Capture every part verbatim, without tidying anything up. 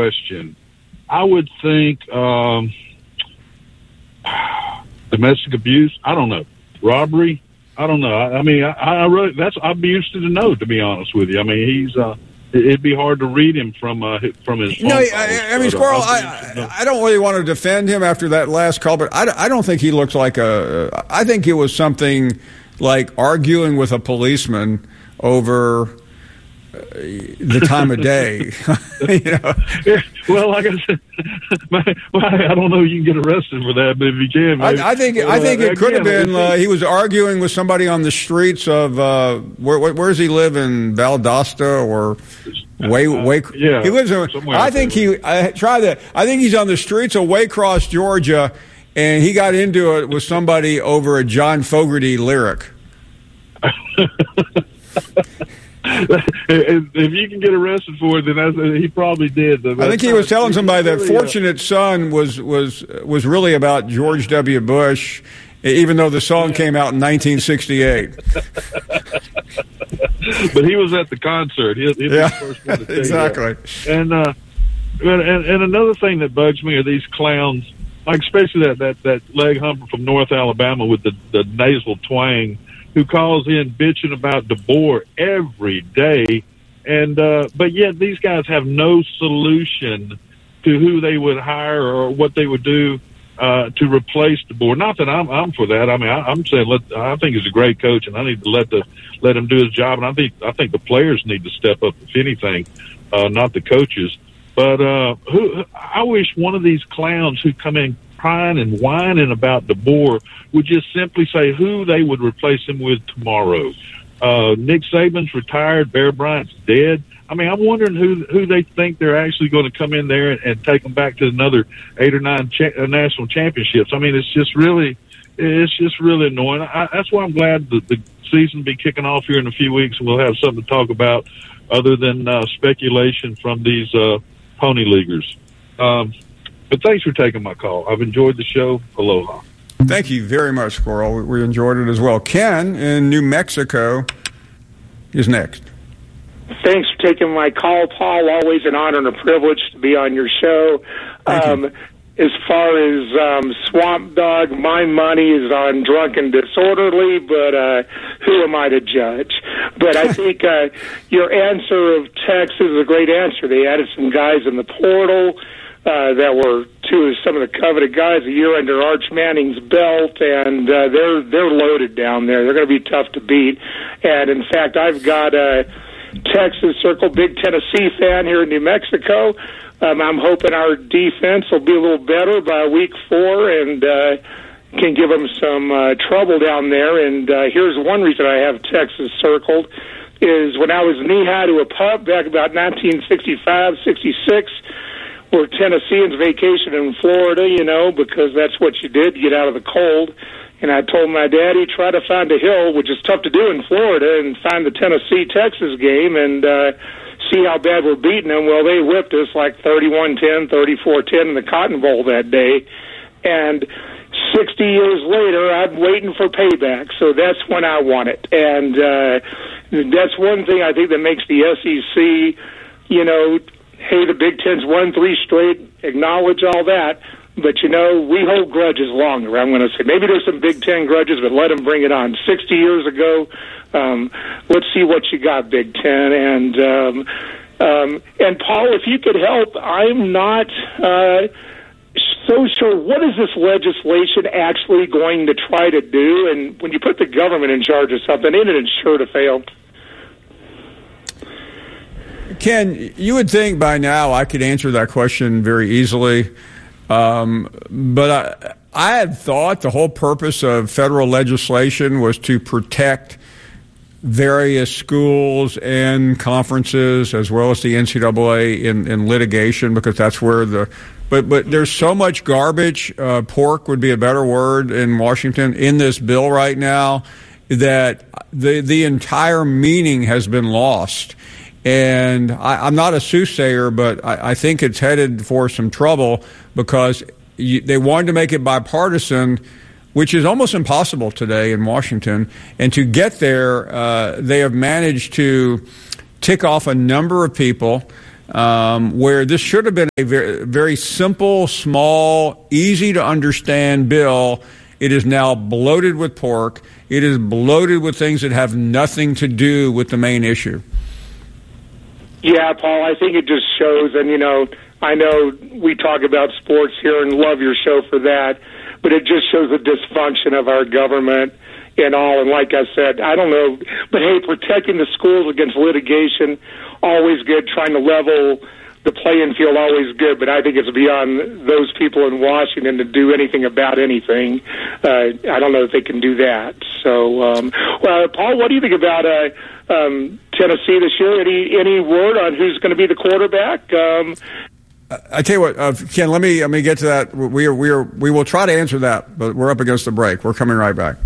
question. I would think um, domestic abuse. I don't know. Robbery. I don't know. I, I mean, I, I really that's. I'd be interested to know. To be honest with you, I mean, he's. Uh, it'd be hard to read him from uh, from his. No, I, I mean, Squirrel. I, I, I don't really want to defend him after that last call, but I, I don't think he looks like a. I think it was something like arguing with a policeman over the time of day. You know? Yeah, well, like I said, my, my, I don't know. You can get arrested for that, but if you can, maybe, I, I think I think uh, it could again, have been. Uh, he was arguing with somebody on the streets of uh, where, where does he live in Valdosta or Way Way? Uh, yeah, he lives in. I think he. I try that. I think he's on the streets of Waycross, Georgia, and he got into it with somebody over a John Fogerty lyric. if, if you can get arrested for it, then that's, he probably did. I think he was telling somebody that "Fortunate Son" was was was really about George W. Bush, even though the song came out in nineteen sixty-eight. But he was at the concert. He, he was yeah, the first one to say exactly. That. And, uh, and and another thing that bugs me are these clowns, like especially that that that leg humper from North Alabama with the the nasal twang, who calls in bitching about DeBoer every day, and uh, but yet these guys have no solution to who they would hire or what they would do uh, to replace DeBoer. Not that I'm I'm for that. I mean, I, I'm saying let, I think he's a great coach, and I need to let the let him do his job. And I think I think the players need to step up, if anything, uh, not the coaches. But uh, who I wish one of these clowns who come in crying and whining about DeBoer would just simply say who they would replace him with tomorrow. Uh, Nick Saban's retired. Bear Bryant's dead. I mean, I'm wondering who who they think they're actually going to come in there and, and take them back to another eight or nine cha- uh, national championships. I mean, it's just really, it's just really annoying. I, that's why I'm glad the, the season will be kicking off here in a few weeks, and we'll have something to talk about other than uh, speculation from these uh, pony leaguers. Um, But thanks for taking my call. I've enjoyed the show. Aloha. Thank you very much, Squirrel. We enjoyed it as well. Ken in New Mexico is next. Thanks for taking my call, Paul. Always an honor and a privilege to be on your show. Um, as far as um, Swamp Dog, my money is on Drunk and Disorderly, but uh, who am I to judge? But I think uh, your answer of Texas is a great answer. They added some guys in the portal. Uh, that were two of some of the coveted guys a year under Arch Manning's belt, and uh, they're they're loaded down there. They're going to be tough to beat. And in fact, I've got a Texas Circle, big Tennessee fan here in New Mexico. Um, I'm hoping our defense will be a little better by week four and uh, can give them some uh, trouble down there. And uh, here's one reason I have Texas circled is when I was knee-high to a pup back about nineteen sixty-five, sixty-six. We're Tennesseans vacation in Florida, you know, because that's what you did, get out of the cold. And I told my daddy, try to find a hill, which is tough to do in Florida, and find the Tennessee-Texas game and uh, see how bad we're beating them. Well, they whipped us like thirty-one ten, thirty-four ten in the Cotton Bowl that day. And sixty years later, I'm waiting for payback. So that's when I want it. And uh, that's one thing I think that makes the S E C, you know, hey, the Big Ten's won three straight, acknowledge all that. But, you know, we hold grudges longer, I'm going to say. Maybe there's some Big Ten grudges, but let them bring it on. sixty years ago, um, let's see what you got, Big Ten. And, um, um, and Paul, if you could help, I'm not uh, so sure. What is this legislation actually going to try to do? And when you put the government in charge of something, isn't it sure to fail? Ken, you would think by now I could answer that question very easily. Um, but I, I had thought the whole purpose of federal legislation was to protect various schools and conferences as well as the N C double A in, in litigation, because that's where the but but there's so much garbage, uh, pork would be a better word in Washington, in this bill right now, that the the entire meaning has been lost. And I, I'm not a soothsayer, but I, I think it's headed for some trouble because you, they wanted to make it bipartisan, which is almost impossible today in Washington. And to get there, uh, they have managed to tick off a number of people. um, where this should have been a very, very simple, small, easy to understand bill. It is now bloated with pork. It is bloated with things that have nothing to do with the main issue. Yeah, Paul, I think it just shows, and, you know, I know we talk about sports here and love your show for that, but it just shows the dysfunction of our government and all. And like I said, I don't know, but hey, protecting the schools against litigation, always good. Trying to level the playing field, always good. But I think it's beyond those people in Washington to do anything about anything. Uh, I don't know if they can do that. So, um, well, Paul, what do you think about uh, um, Tennessee this year? Any any word on who's going to be the quarterback? Um, I tell you what, uh, Ken. Let me let me get to that. We are we are we will try to answer that, but we're up against the break. We're coming right back.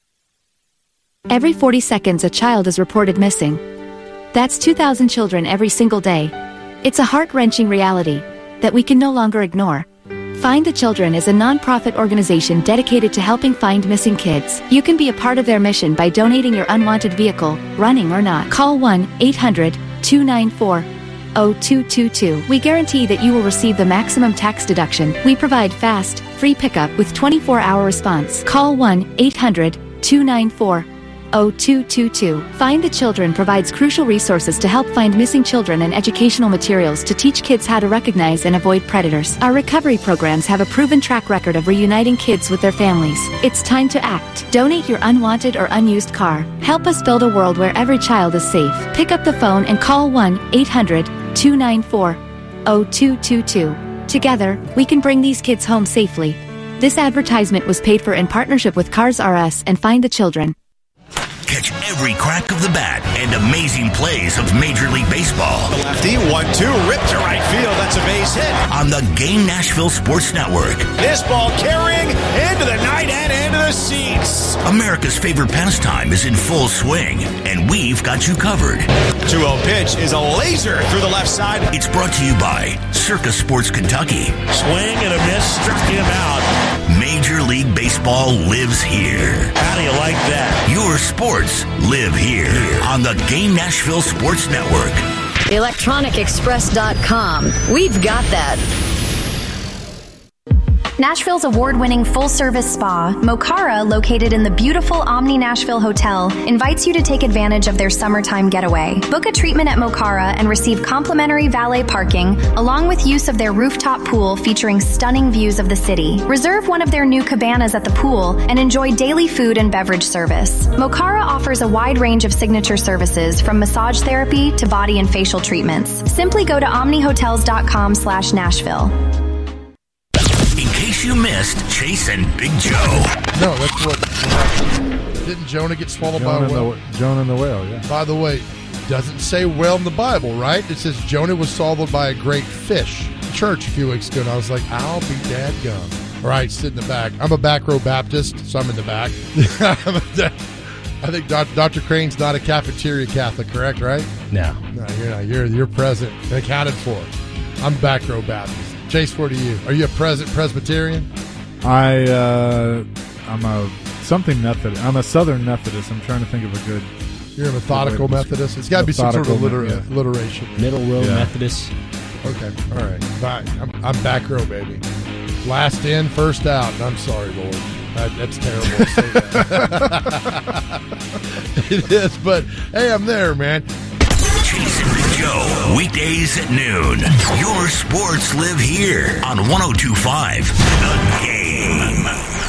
Every forty seconds, a child is reported missing. That's two thousand children every single day. It's a heart-wrenching reality that we can no longer ignore. Find the Children is a non-profit organization dedicated to helping find missing kids. You can be a part of their mission by donating your unwanted vehicle, running or not. Call one eight hundred two nine four zero two two two. We guarantee that you will receive the maximum tax deduction. We provide fast, free pickup with twenty-four hour response. Call one eight hundred two nine four zero two two two. Find the Children provides crucial resources to help find missing children and educational materials to teach kids how to recognize and avoid predators. Our recovery programs have a proven track record of reuniting kids with their families. It's time to act. Donate your unwanted or unused car. Help us build a world where every child is safe. Pick up the phone and call one eight hundred two nine four zero two two two. Together, we can bring these kids home safely. This advertisement was paid for in partnership with Cars R Us and Find the Children. Catch every crack of the bat and amazing plays of Major League Baseball. The lefty, one two, ripped to right field. That's a base hit. On the Game Nashville Sports Network. This ball carrying into the night and into the seats. America's favorite pastime is in full swing, and we've got you covered. two oh pitch is a laser through the left side. It's brought to you by Circa Sports Kentucky. Swing and a miss, struck him out. Major League Baseball lives here. How do you like that? Your sports live here on the Game Nashville Sports Network. electronic express dot com. We've got that. Nashville's award-winning full-service spa, Mokara, located in the beautiful Omni Nashville Hotel, invites you to take advantage of their summertime getaway. Book a treatment at Mokara and receive complimentary valet parking, along with use of their rooftop pool featuring stunning views of the city. Reserve one of their new cabanas at the pool and enjoy daily food and beverage service. Mokara offers a wide range of signature services, from massage therapy to body and facial treatments. Simply go to omnihotels dot com slash Nashville. In case you missed Chase and Big Joe. No, that's what. Didn't Jonah get swallowed Jonah by a whale? The, Jonah and the whale, yeah. By the way, doesn't say whale in the Bible, right? It says Jonah was swallowed by a great fish. Church a few weeks ago, and I was like, I'll be dadgum. All right, sit in the back. I'm a back row Baptist, so I'm in the back. I think Doctor Crane's not a cafeteria Catholic, correct, right? No. No, you're not. You're, you're present and accounted for. I'm back row Baptist. Chase, what are you? Are you a present Presbyterian? I, uh, I'm a something Methodist. I'm a Southern Methodist. I'm trying to think of a good. You're a methodical Methodist? It's got to be some sort of alliter- yeah. alliteration. Middle row yeah. Methodist. Okay, all right. Fine. I'm, I'm back row, baby. Last in, first out. I'm sorry, Lord. That, that's terrible to say that. It is, but hey, I'm there, man. Chase and Big Joe, weekdays at noon. Your sports live here on one oh two point five The Game.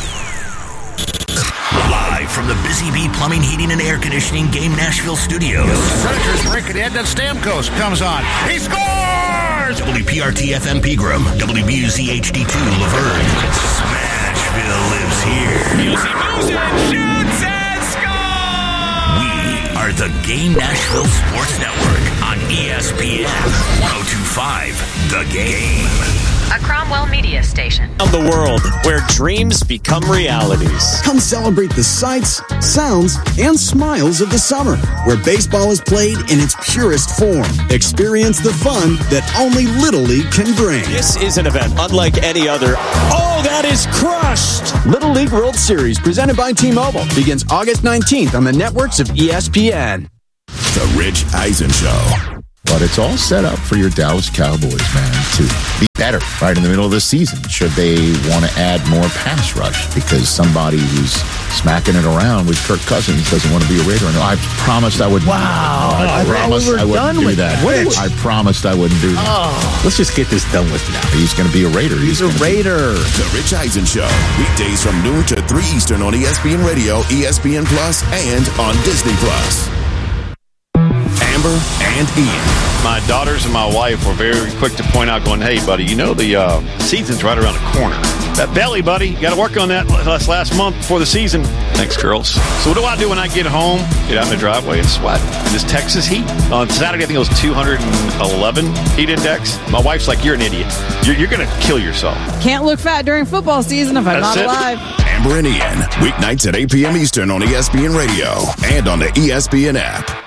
Live from the Busy Bee Plumbing, Heating, and Air Conditioning Game Nashville Studios. Predators break it in. That Stamkos comes on. He scores! W P R T F M Pegram, W B U Z H D two Laverne. Smashville lives here. Music, music, shoots and scores! We are the Game Nashville Sports Network on E S P N one oh two point five The Game. A Cromwell media station. Of the world where dreams become realities. Come celebrate the sights, sounds, and smiles of the summer, where baseball is played in its purest form. Experience the fun that only Little League can bring. This is an event unlike any other. Oh, that is crushed! Little League World Series, presented by T-Mobile, begins August nineteenth on the networks of E S P N. The Rich Eisen Show. But it's all set up for your Dallas Cowboys, man, to be better right in the middle of the season. Should they want to add more pass rush because somebody who's smacking it around with Kirk Cousins doesn't want to be a Raider? No, I promised I wouldn't. Wow. I, I promised we I wouldn't do that. Rich. I promised I wouldn't do that. Oh. Let's just get this done with now. He's going to be a Raider. He's, He's a Raider. Be- the Rich Eisen Show. Weekdays from noon to three Eastern on E S P N Radio, E S P N Plus, and on Disney Plus. Amber and Ian. My daughters and my wife were very quick to point out, going, hey, buddy, you know the uh, season's right around the corner. That belly, buddy, you got to work on that last, last month before the season. Thanks, girls. So what do I do when I get home, get out in the driveway and sweat in this Texas heat? On Saturday, I think it was two hundred eleven heat index. My wife's like, you're an idiot. You're, you're going to kill yourself. Can't look fat during football season if I'm That's not it. alive. Amber and Ian, weeknights at eight p.m. Eastern on E S P N Radio and on the E S P N app.